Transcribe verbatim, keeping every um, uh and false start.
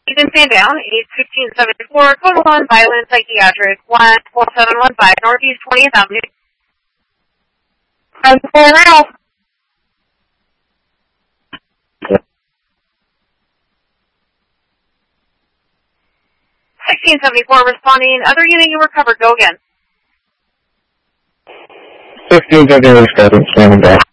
You can stand down, eight sixteen seventy-four, code one, violent psychiatric, one four seven one five, Northeast twentieth Avenue. I'm going out. sixteen seventy-four, responding, other unit, you were covered, go again. sixteen seventy-four, standing back.